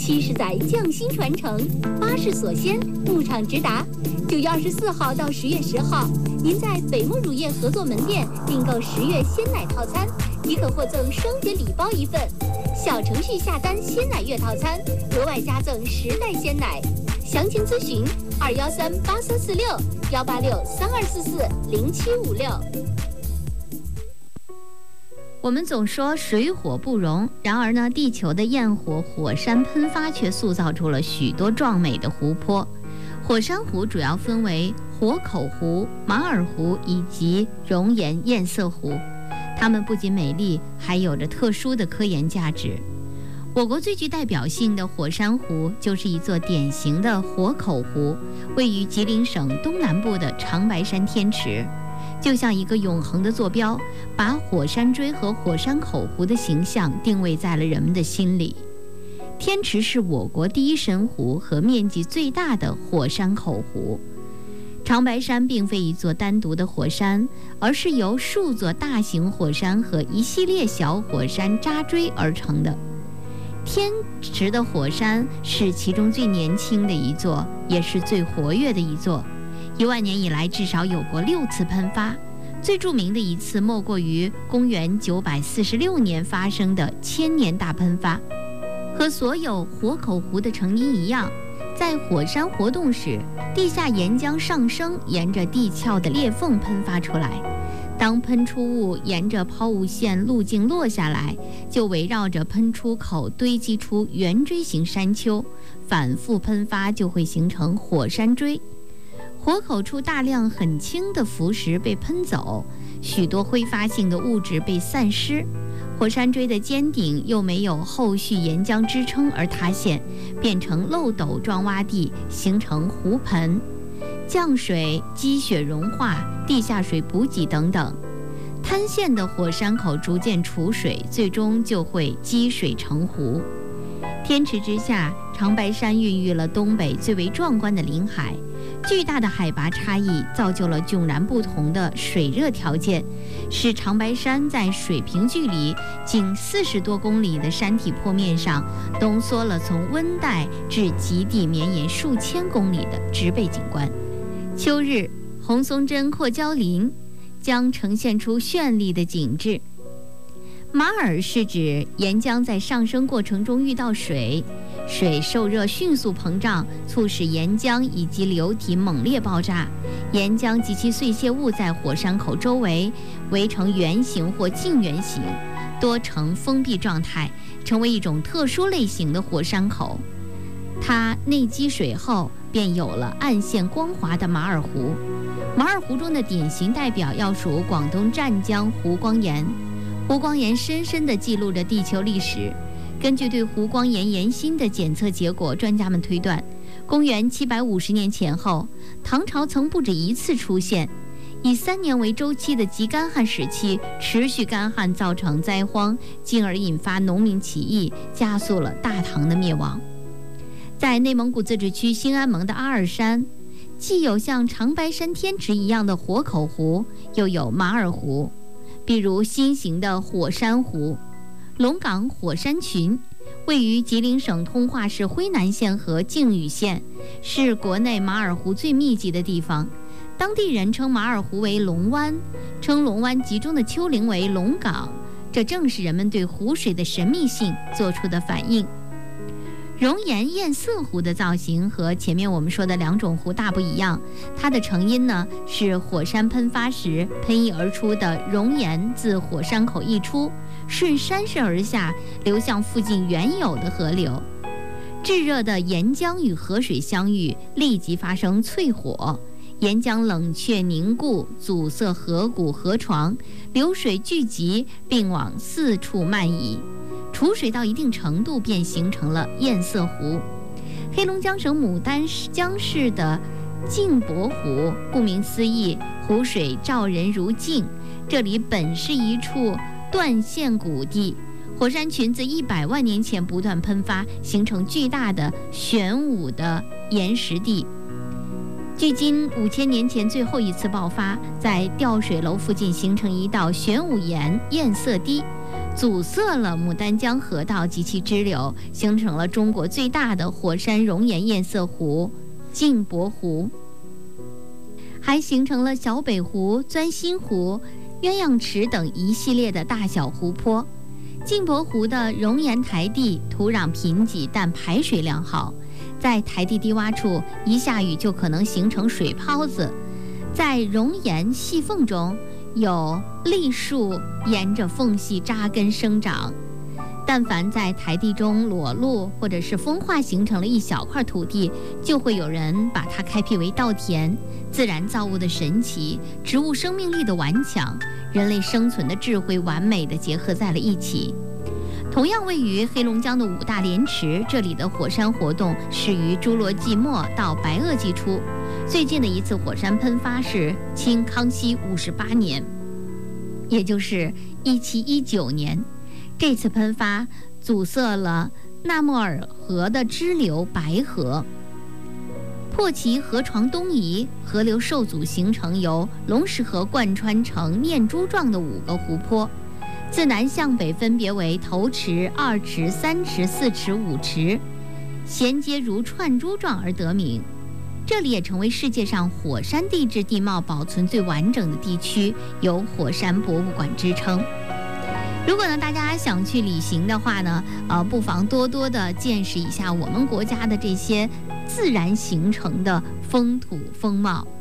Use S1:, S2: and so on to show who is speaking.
S1: 我们总说水火不容，然而呢，地球的焰火火山喷发却塑造出了许多壮美的湖泊。火山湖主要分为火口湖、马尔湖以及熔岩堰塞湖，它们不仅美丽，还有着特殊的科研价值。我国最具代表性的火山湖就是一座典型的火口湖，位于吉林省东南部的长白山天池。就像一个永恒的坐标，把火山锥和火山口湖的形象定位在了人们的心里。天池是我国第一深湖和面积最大的火山口湖。长白山并非一座单独的火山，而是由数座大型火山和一系列小火山扎锥而成的。天池的火山是其中最年轻的一座，也是最活跃的一座。1万年以来至少有过6次喷发，最著名的一次莫过于公元946年发生的千年大喷发。和所有火口湖的成因一样，在火山活动时，地下岩浆上升，沿着地壳的裂缝喷发出来。当喷出物沿着抛物线路径落下来，就围绕着喷出口堆积出圆锥形山丘，反复喷发就会形成火山锥。火口处大量很轻的浮石被喷走，许多挥发性的物质被散失，火山锥的尖顶又没有后续岩浆支撑而塌陷，变成漏斗状洼地，形成湖盆。降水、积雪融化、地下水补给等等，塌陷的火山口逐渐储水，最终就会积水成湖。天池之下，长白山孕育了东北最为壮观的林海。巨大的海拔差异造就了迥然不同的水热条件，使长白山在水平距离仅40多公里的山体坡面上浓缩了从温带至极地绵延数千公里的植被景观。秋日，红松针阔椒林将呈现出绚丽的景致。马尔是指岩浆在上升过程中遇到水，水受热迅速膨胀，促使岩浆以及流体猛烈爆炸，岩浆及其碎屑物在火山口周围围成圆形或近圆形，多呈封闭状态，成为一种特殊类型的火山口。它内积水后，便有了暗现光滑的马尔湖。马尔湖中的典型代表要数广东湛江湖光岩。湖光岩深深地记录着地球历史。根据对湖光岩岩心的检测结果，专家们推断，公元750年前后，唐朝曾不止1次出现。以3年为周期的极干旱时期，持续干旱造成灾荒，进而引发农民起义，加速了大唐的灭亡。在内蒙古自治区兴安盟的阿尔山，既有像长白山天池一样的火口湖，又有马尔湖，比如新型的火山湖。龙岗火山群位于吉林省通化市辉南县和靖宇县，是国内马尔湖最密集的地方。当地人称马尔湖为龙湾，称龙湾集中的丘陵为龙岗，这正是人们对湖水的神秘性做出的反应。熔岩堰塞湖的造型和前面我们说的2种湖大不一样，它的成因呢是火山喷发时喷溢而出的熔岩自火山口溢出，顺山势而下，流向附近原有的河流。炙热的岩浆与河水相遇，立即发生淬火，岩浆冷却凝固，阻塞河谷河床，流水聚集并往4处漫移。储水到一定程度，便形成了堰塞湖。黑龙江省牡丹江市的镜泊湖，顾名思义，湖水照人如镜。这里本是一处断线谷地，火山群自100万年前不断喷发，形成巨大的玄武的岩石地。距今5000年前最后一次爆发，在吊水楼附近形成一道玄武岩堰塞堤。 阻塞了牡丹江河道及其支流，形成了中国最大的火山熔岩堰塞湖镜泊湖，还形成了小北湖、钻心湖、鸳鸯池等一系列的大小湖泊。镜泊湖的熔岩台地土壤贫瘠，但排水量好，在台地低洼处一下雨就可能形成水泡子，在熔岩细缝中有栗树沿着缝隙扎根生长。但凡在台地中裸露或者是风化形成了一小块土地，就会有人把它开辟为稻田。自然造物的神奇，植物生命力的顽强，人类生存的智慧完美地结合在了一起。同样位于黑龙江的五大莲池，这里的火山活动始于侏罗纪末到白垩纪初，最近的一次火山喷发是清康熙58年，也就是1719年。这次喷发阻塞了纳莫尔河的支流白河，破其河床东移，河流受阻，形成由龙石河贯穿成念珠状的5个湖泊，自南向北分别为头池、2池、3池、4池、5池，衔接如串珠状而得名。这里也成为世界上火山地质地貌保存最完整的地区，有火山博物馆之称。如果呢大家想去旅行的话呢，不妨多多的见识一下我们国家的这些自然形成的风土风貌。